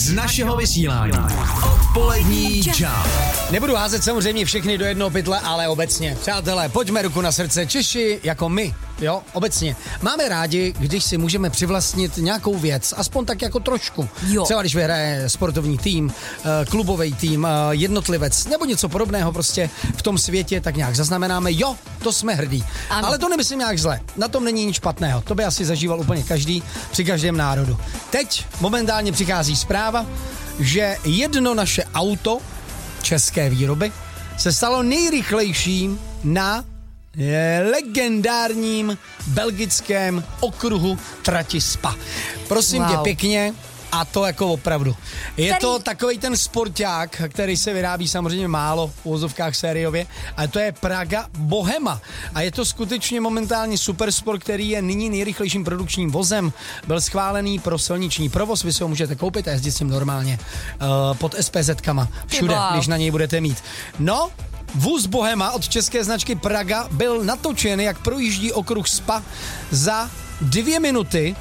z našeho vysílání. Odpolední čas. Nebudu házet samozřejmě všechny do jednoho pytle, ale obecně. Přátelé, pojďme ruku na srdce. Češi jako my, jo, obecně. Máme rádi, když si můžeme přivlastnit nějakou věc, aspoň tak jako trošku. Jo. Třeba když vyhraje sportovní tým, klubový tým, jednotlivec nebo něco podobného prostě v tom světě, tak nějak zaznamenáme, jo, to jsme hrdí. Ano. Ale to nemyslím nějak zle. Na tom není nic špatného. To by asi zažíval úplně každý při každém národu. Teď momentálně přichází zpráva, že jedno naše auto české výroby se stalo nejrychlejším na legendárním belgickém okruhu trati Spa. Prosím tě pěkně, a to jako opravdu. Je to takovej ten sporták, který se vyrábí samozřejmě málo v uvozovkách sériově, ale to je Praga Bohema. A je to skutečně momentálně supersport, který je nyní nejrychlejším produkčním vozem. Byl schválený pro silniční provoz, vy si ho můžete koupit a jezdit s ním normálně pod SPZ-kama všude, když na něj budete mít. No, vůz Bohema od české značky Praga byl natočen, jak projíždí okruh Spa za 2 minuty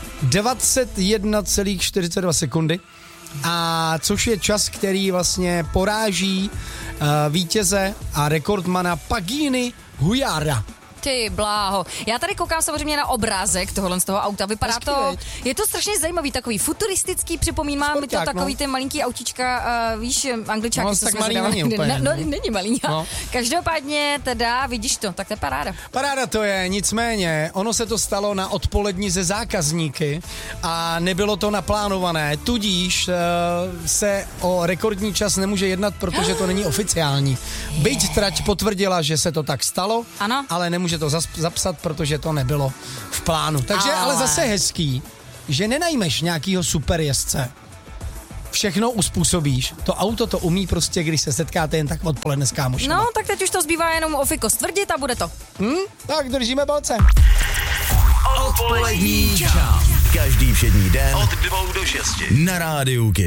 21,42 sekundy, a což je čas, který vlastně poráží vítěze a rekordmana Pagini Hujára. Ty bláho. Já tady koukám samozřejmě na obrázek tohohle z toho auta. Vypadá Hezky, to, veď? je to strašně zajímavý, takový futuristický, připomíná mi to Sporták, takový no. ty malinký autíčka, víš, Angličáky, No, co tak jsme malý zadávali. není úplně, No, no. není malý. No. Každopádně teda, vidíš to, tak to je paráda. Paráda to je, nicméně, ono se to stalo na odpolední ze zákazníky a nebylo to naplánované, tudíž se o rekordní čas nemůže jednat, protože to není oficiální. Byť trať potvrdila, že se to tak stalo, Ano. ale nemůže to zapsat, protože to nebylo v plánu. Takže ale zase hezký, že nenajmeš nějakýho superjezdce, všechno uspůsobíš, to auto to umí prostě, když se setkáte jen tak odpoledne s kámošema. No, tak teď už to zbývá jenom ofiko stvrdit a bude to. Tak držíme palce. Odpolední čas. Každý všední den od 2 do 6 na rádiu.